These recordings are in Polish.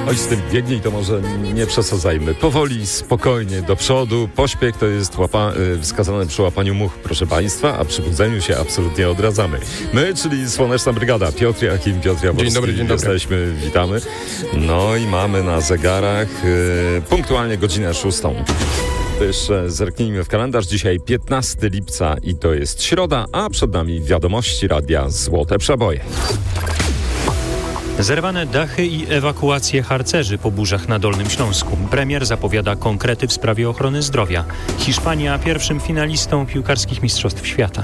Oj, z tym biegnij to może nie przesadzajmy. Powoli, spokojnie, do przodu. Pośpiech to jest wskazane przy łapaniu much, proszę Państwa, a przy budzeniu się absolutnie odradzamy. My, czyli Słoneczna Brygada. Piotr Jakim, Piotr Jaworski. Dzień dobry, dzień dobry. Jesteśmy, witamy. No i mamy na zegarach punktualnie godzinę 6. To jeszcze zerknijmy w kalendarz. Dzisiaj 15 lipca i to jest środa, a przed nami wiadomości radia Złote Przeboje. Zerwane dachy i ewakuacje harcerzy po burzach na Dolnym Śląsku. Premier zapowiada konkrety w sprawie ochrony zdrowia. Hiszpania pierwszym finalistą piłkarskich mistrzostw świata.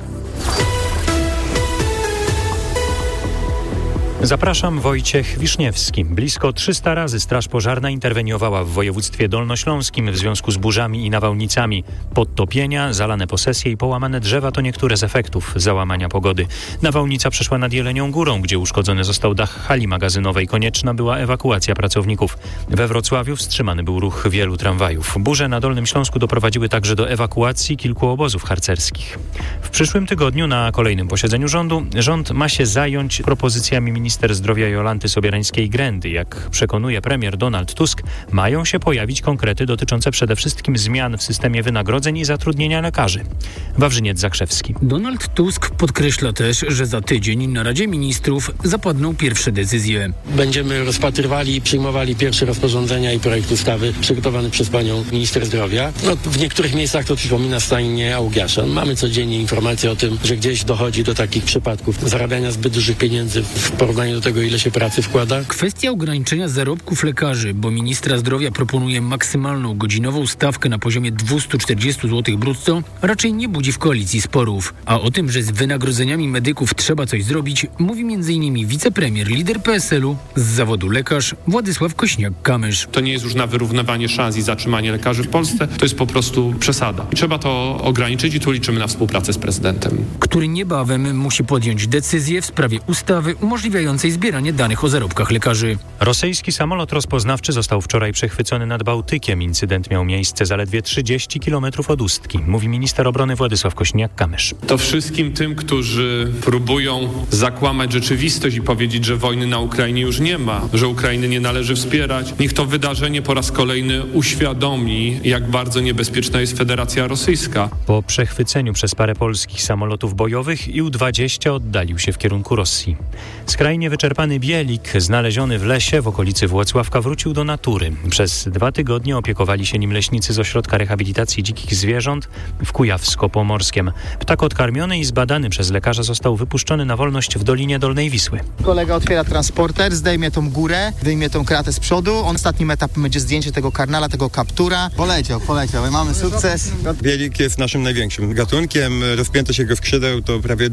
Zapraszam, Wojciech Wiszniewski. Blisko 300 razy Straż Pożarna interweniowała w województwie dolnośląskim w związku z burzami i nawałnicami. Podtopienia, zalane posesje i połamane drzewa to niektóre z efektów załamania pogody. Nawałnica przeszła nad Jelenią Górą, gdzie uszkodzony został dach hali magazynowej. Konieczna była ewakuacja pracowników. We Wrocławiu wstrzymany był ruch wielu tramwajów. Burze na Dolnym Śląsku doprowadziły także do ewakuacji kilku obozów harcerskich. W przyszłym tygodniu na kolejnym posiedzeniu rząd ma się zająć propozycjami minister zdrowia Jolanty Sobierańskiej-Grędy. Jak przekonuje premier Donald Tusk, mają się pojawić konkrety dotyczące przede wszystkim zmian w systemie wynagrodzeń i zatrudnienia lekarzy. Wawrzyniec Zakrzewski. Donald Tusk podkreśla też, że za tydzień na Radzie Ministrów zapadną pierwsze decyzje. Będziemy rozpatrywali i przyjmowali pierwsze rozporządzenia i projekt ustawy przygotowany przez panią minister zdrowia. W niektórych miejscach to przypomina stajnię Augiasza. Mamy codziennie informacje o tym, że gdzieś dochodzi do takich przypadków zarabiania zbyt dużych pieniędzy w porównaniu do tego, ile się pracy wkłada. Kwestia ograniczenia zarobków lekarzy, bo ministra zdrowia proponuje maksymalną godzinową stawkę na poziomie 240 zł brutto, raczej nie budzi w koalicji sporów. A o tym, że z wynagrodzeniami medyków trzeba coś zrobić, mówi m.in. wicepremier, lider PSL-u z zawodu lekarz Władysław Kosiniak-Kamysz. To nie jest już na wyrównywanie szans i zatrzymanie lekarzy w Polsce, to jest po prostu przesada. Trzeba to ograniczyć i tu liczymy na współpracę z prezydentem, który niebawem musi podjąć decyzję w sprawie ustawy umożliwiającej zbieranie danych o zarobkach lekarzy. Rosyjski samolot rozpoznawczy został wczoraj przechwycony nad Bałtykiem. Incydent miał miejsce zaledwie 30 km od Ustki, mówi minister obrony Władysław Kosiniak-Kamysz. To wszystkim tym, którzy próbują zakłamać rzeczywistość i powiedzieć, że wojny na Ukrainie już nie ma, że Ukrainy nie należy wspierać, niech to wydarzenie po raz kolejny uświadomi, jak bardzo niebezpieczna jest Federacja Rosyjska. Po przechwyceniu przez parę polskich samolotów bojowych Ił-20 oddalił się w kierunku Rosji. Skrajnie wyczerpany bielik, znaleziony w lesie w okolicy Włocławka, wrócił do natury. Przez 2 tygodnie opiekowali się nim leśnicy z Ośrodka Rehabilitacji Dzikich Zwierząt w Kujawsko-Pomorskiem. Ptak odkarmiony i zbadany przez lekarza został wypuszczony na wolność w Dolinie Dolnej Wisły. Kolega otwiera transporter, zdejmie tą górę, wyjmie tą kratę z przodu. Ostatnim etapem będzie zdjęcie tego karnala, tego kaptura. Poleciał. Mamy sukces. Bielik jest naszym największym gatunkiem. Rozpiętość jego skrzydeł to prawie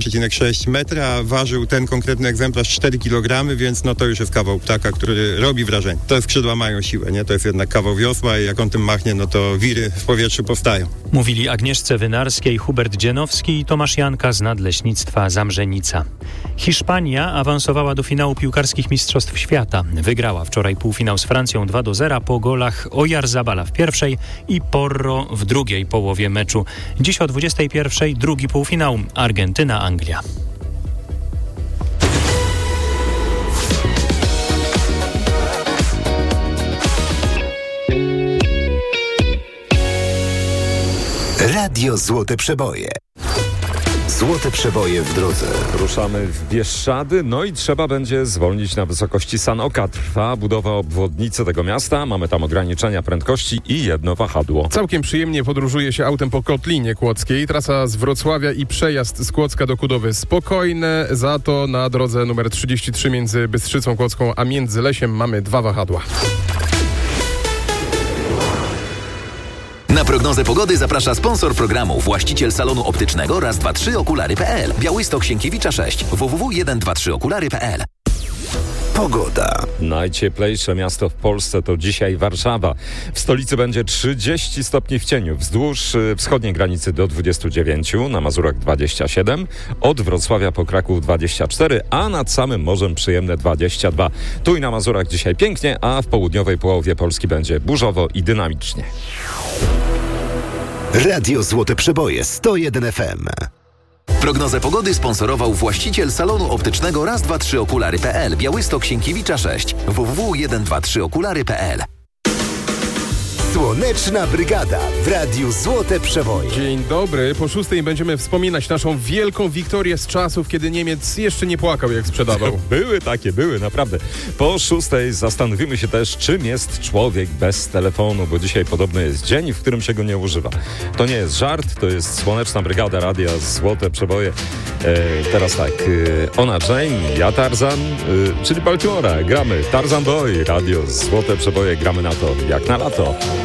2,6 metra. Ważył ten konkretny egzemplarz 4 kg, więc to już jest kawał ptaka, który robi wrażenie. Te skrzydła mają siłę, nie? To jest jednak kawał wiosła i jak on tym machnie, to wiry w powietrzu powstają. Mówili Agnieszce Wynarskiej, Hubert Dzienowski i Tomasz Janka z Nadleśnictwa Zamrzenica. Hiszpania awansowała do finału piłkarskich mistrzostw świata. Wygrała wczoraj półfinał z Francją 2-0 po golach Oyarzabala w pierwszej i Porro w drugiej połowie meczu. Dziś o 21:00 drugi półfinał Argentyna-Anglia. Radio Złote Przeboje. Złote Przeboje w drodze. Ruszamy w Bieszczady, i trzeba będzie zwolnić na wysokości Sanoka. Trwa budowa obwodnicy tego miasta, mamy tam ograniczenia prędkości i jedno wahadło. Całkiem przyjemnie podróżuje się autem po Kotlinie Kłodzkiej. Trasa z Wrocławia i przejazd z Kłodzka do Kudowy spokojne, za to na drodze numer 33 między Bystrzycą Kłodzką a Międzylesiem mamy 2 wahadła. Na prognozę pogody zaprasza sponsor programu, właściciel salonu optycznego raz23okulary.pl. Białystok Sienkiewicza 6 www.123okulary.pl. Pogoda. Najcieplejsze miasto w Polsce to dzisiaj Warszawa. W stolicy będzie 30 stopni w cieniu, wzdłuż wschodniej granicy do 29, na Mazurach 27, od Wrocławia po Kraków 24, a nad samym morzem przyjemne 22. Tu i na Mazurach dzisiaj pięknie, a w południowej połowie Polski będzie burzowo i dynamicznie. Radio Złote Przeboje 101 FM. Prognozę pogody sponsorował właściciel salonu optycznego raz2tryokulary.pl, Białystok Sienkiewicza 6, www.123okulary.pl. Słoneczna Brygada w Radiu Złote Przeboje. Dzień dobry. Po 6:00 będziemy wspominać naszą wielką wiktorię z czasów, kiedy Niemiec jeszcze nie płakał, jak sprzedawał. Były, naprawdę. Po 6:00 zastanowimy się też, czym jest człowiek bez telefonu, bo dzisiaj podobno jest dzień, w którym się go nie używa. To nie jest żart, to jest Słoneczna Brygada Radia Złote Przeboje. Teraz tak, ona Jane, ja Tarzan, czyli Baltimora. Gramy Tarzan Boy, Radio Złote Przeboje, gramy na to jak na lato.